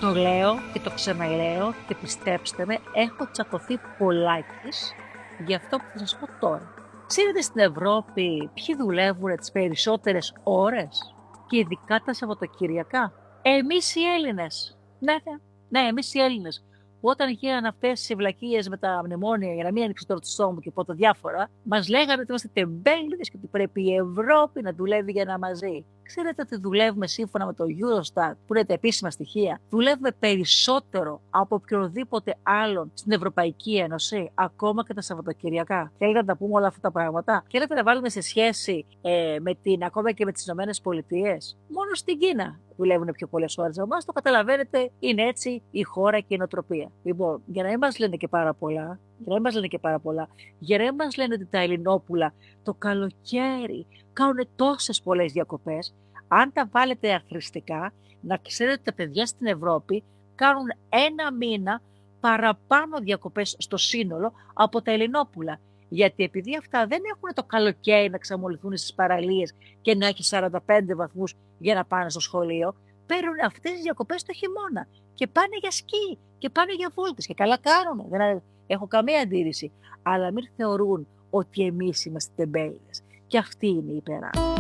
Το λέω και το ξαναλέω και πιστέψτε με, έχω τσακωθεί πολλάκις για αυτό που θα σας πω τώρα. Ξέρετε στην Ευρώπη ποιοι δουλεύουν τις περισσότερες ώρες και ειδικά τα Σαββατοκυριακά? Εμείς οι Έλληνες. Ναι, εμείς οι Έλληνες. Όταν γίνανε αυτές οι βλακίες με τα μνημόνια, για να μην ανοίξω τώρα το στόμα και πω τα διάφορα, μας λέγανε ότι είμαστε τεμπέληδες και ότι πρέπει η Ευρώπη να δουλεύει για ένα μαζί. Ξέρετε ότι δουλεύουμε σύμφωνα με το Eurostat, που είναι τα επίσημα στοιχεία, δουλεύουμε περισσότερο από οποιοδήποτε άλλον στην Ευρωπαϊκή Ένωση, ακόμα και τα Σαββατοκυριακά. Θέλετε να τα πούμε όλα αυτά τα πράγματα? Θέλετε να βάλουμε σε σχέση ακόμα και με τις Ηνωμένες Πολιτείες? Μόνο στην Κίνα δουλεύουν πιο πολλές ώρες από εμάς, το καταλαβαίνετε, είναι έτσι η χώρα και η νοοτροπία. Λοιπόν, για να μην μας λένε και πάρα πολλά, για να μην μας λένε ότι τα Ελληνόπουλα το καλοκαίρι κάνουν τόσες πολλές διακοπές, αν τα βάλετε αχρηστικά, να ξέρετε ότι τα παιδιά στην Ευρώπη κάνουν ένα μήνα παραπάνω διακοπές στο σύνολο από τα Ελληνόπουλα. Γιατί επειδή αυτά δεν έχουν το καλοκαίρι να ξαμολυθούν στις παραλίες και να έχει 45 βαθμούς για να πάνε στο σχολείο, παίρνουν αυτές τις διακοπές το χειμώνα και πάνε για σκι και πάνε για βόλτες και καλά κάνουν. Δεν έχω καμία αντίρρηση. Αλλά μην θεωρούν ότι εμείς είμαστε τεμπέληδες. Και αυτή είναι η υπεράνω.